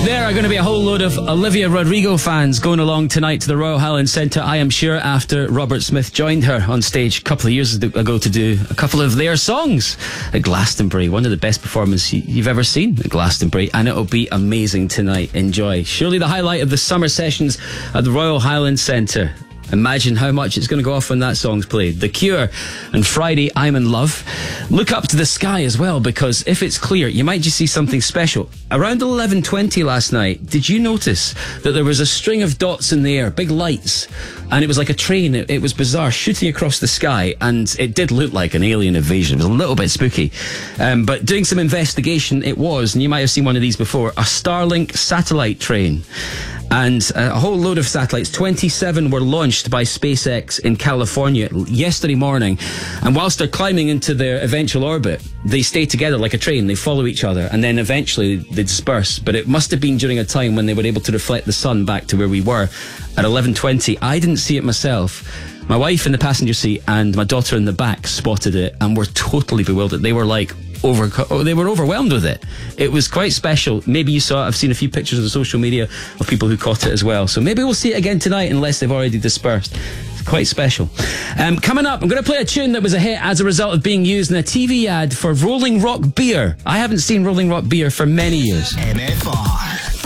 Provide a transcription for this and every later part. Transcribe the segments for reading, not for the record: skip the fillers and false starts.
There are going to be a whole load of Olivia Rodrigo fans going along tonight to the Royal Highland Centre, I am sure, after Robert Smith joined her on stage a couple of years ago to do a couple of their songs at Glastonbury. One of the best performances you've ever seen at Glastonbury, and it'll be amazing tonight. Enjoy. Surely the highlight of the summer sessions at the Royal Highland Centre. Imagine how much it's going to go off when that song's played. The Cure and Friday, I'm in Love. Look up to the sky as well, because if it's clear, you might just see something special. Around 11:20 last night, did you notice that there was a string of dots in the air, big lights, and it was like a train? It was bizarre, shooting across the sky, and it did look like an alien invasion. It was a little bit spooky. But doing some investigation, it was, and you might have seen one of these before, a Starlink satellite train. And a whole load of satellites, 27 were launched by SpaceX in California yesterday morning. And whilst they're climbing into their eventual orbit, they stay together like a train. They follow each other, and then eventually they disperse. But it must have been during a time when they were able to reflect the sun back to where we were at 11:20. I didn't see it myself. My wife in the passenger seat and my daughter in the back spotted it and were totally bewildered. They were like, they were overwhelmed with it. It was quite special. Maybe you saw it. I've seen a few pictures on social media of people who caught it as well. So maybe we'll see it again tonight, unless they've already dispersed. It's quite special. Coming up, I'm going to play a tune that was a hit as a result of being used in a TV ad for Rolling Rock beer. I haven't seen Rolling Rock beer for many years. MFR.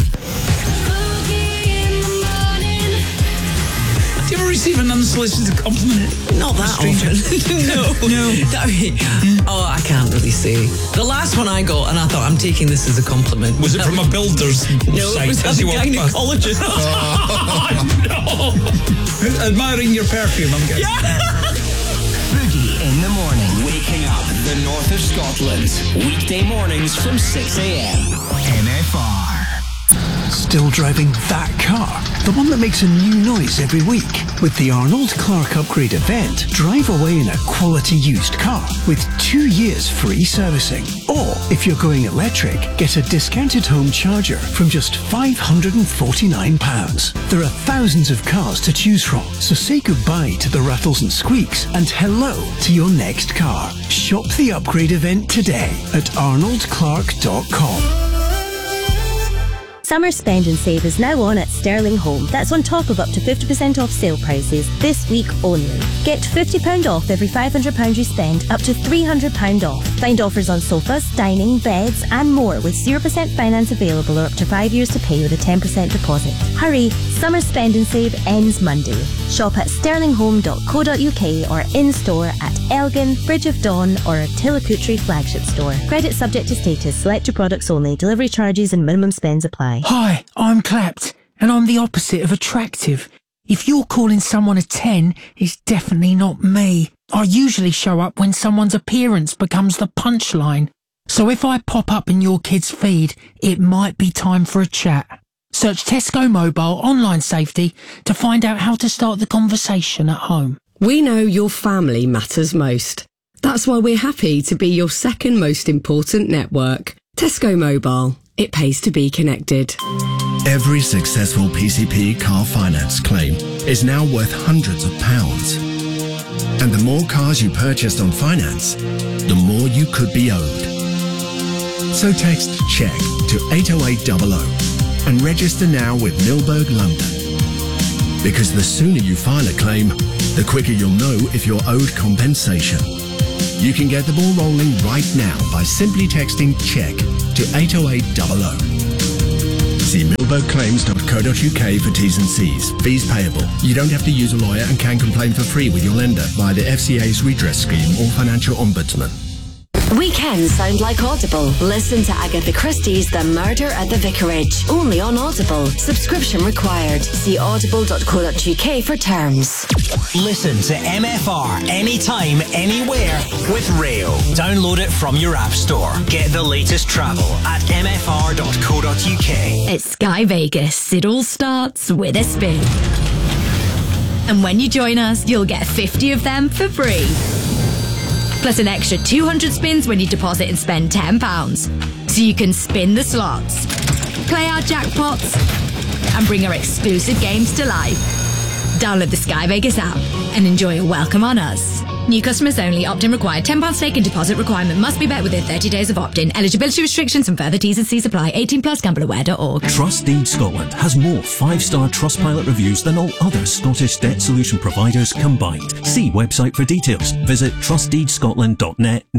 Do you ever receive an unsolicited compliment? Not that often. No. Oh, I can't really say. The last one I got, and I thought, I'm taking this as a compliment. Was it from a builder's site? No, it was a gynecologist. No. Admiring your perfume, I'm guessing. Yeah. Boogie in the morning, waking up the north of Scotland. Weekday mornings from 6 a.m. MFR. Still driving that car? The one that makes a new noise every week? With the Arnold Clark Upgrade event, drive away in a quality used car with 2 years free servicing. Or, if you're going electric, get a discounted home charger from just £549. There are thousands of cars to choose from, so say goodbye to the rattles and squeaks and hello to your next car. Shop the upgrade event today at arnoldclark.com. Summer Spend and Save is now on at Sterling Home. That's on top of up to 50% off sale prices this week only. Get £50 off every £500 you spend, up to £300 off. Find offers on sofas, dining, beds and more with 0% finance available or up to 5 years to pay with a 10% deposit. Hurry, Summer Spend and Save ends Monday. Shop at sterlinghome.co.uk or in-store at Elgin, Bridge of Dawn or Tillicootree flagship store. Credit subject to status. Select your products only. Delivery charges and minimum spends apply. Hi, I'm clapped, and I'm the opposite of attractive. If you're calling someone a 10, it's definitely not me. I usually show up when someone's appearance becomes the punchline. So if I pop up in your kid's feed, it might be time for a chat. Search Tesco Mobile Online Safety to find out how to start the conversation at home. We know your family matters most. That's why we're happy to be your second most important network. Tesco Mobile. It pays to be connected. Every successful PCP car finance claim is now worth hundreds of pounds. And the more cars you purchased on finance, the more you could be owed. So text CHECK to 80800 and register now with Milberg London. Because the sooner you file a claim, the quicker you'll know if you're owed compensation. You can get the ball rolling right now by simply texting CHECK to 80800. See milbergclaims.co.uk for T's and C's. Fees payable. You don't have to use a lawyer and can complain for free with your lender via the FCA's redress scheme or financial ombudsman. Weekends sound like Audible. Listen to Agatha Christie's The Murder at the Vicarage. Only on Audible. Subscription required. See audible.co.uk for terms. Listen to MFR anytime, anywhere with Rail. Download it from your app store. Get the latest travel at mfr.co.uk. It's Sky Vegas. It all starts with a spin. And when you join us, you'll get 50 of them for free. Plus an extra 200 spins when you deposit and spend £10. So you can spin the slots, play our jackpots, and bring our exclusive games to life. Download the Sky Vegas app and enjoy a welcome on us. New customers only. Opt-in required. £10 stake and deposit requirement must be met within 30 days of opt-in. Eligibility restrictions and further T's and C's apply. 18 plus gambleaware.org. Trustdeed Scotland has more 5-star Trustpilot reviews than all other Scottish debt solution providers combined. See website for details. Visit trustdeedscotland.net now.